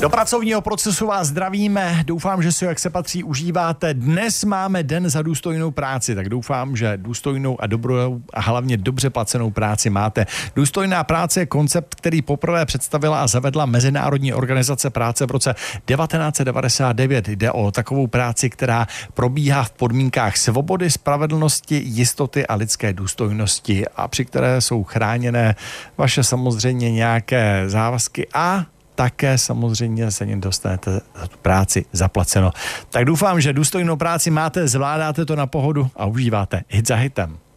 Do pracovního procesu vás zdravíme, doufám, že si ho, jak se patří, užíváte. Dnes máme den za důstojnou práci, tak doufám, že důstojnou a dobrou a hlavně dobře placenou práci máte. Důstojná práce je koncept, který poprvé představila a zavedla Mezinárodní organizace práce v roce 1999. Jde o takovou práci, která probíhá v podmínkách svobody, spravedlnosti, jistoty a lidské důstojnosti a při které jsou chráněné vaše samozřejmě nějaké závazky a také samozřejmě se ním dostanete za tu práci zaplaceno. Tak doufám, že důstojnou práci máte, zvládáte to na pohodu a užíváte hit za hitem.